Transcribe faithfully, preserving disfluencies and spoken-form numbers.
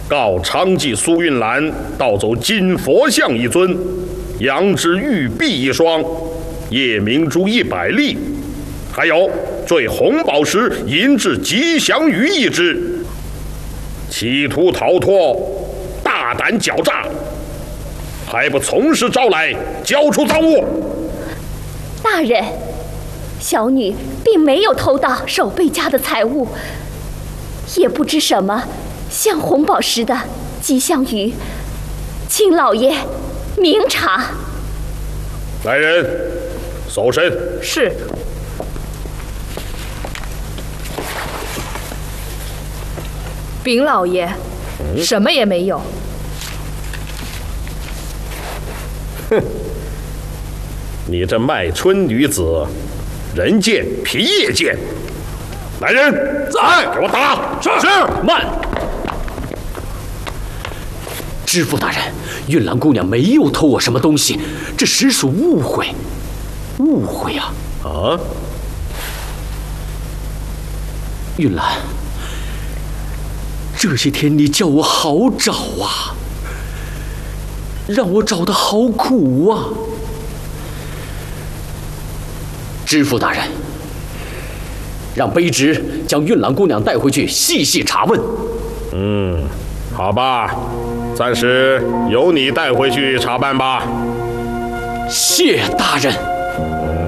告昌妓苏运兰盗走金佛像一尊，羊脂玉璧一双，夜明珠一百粒，还有坠红宝石银质吉祥鱼一只，企图逃脱，大胆狡诈，还不从实招来，交出赃物！ 大人，小女并没有偷盗守备家的财物，也不知什么像红宝石的吉祥鱼，请老爷明察。 来人，搜身。 是。禀老爷，嗯、什么也没有。 哼，你这卖春女子，人贱皮也贱。来人， 在， 给我打！ 是是，慢。知府大人，运兰姑娘没有偷我什么东西，这实属误会。误会啊！ 啊！ 运兰，这些天你叫我好找啊，让我找得好苦啊。知府大人，让卑职将运兰姑娘带回去细细查问。 嗯，好吧，暂时由你带回去查办吧。 谢大人。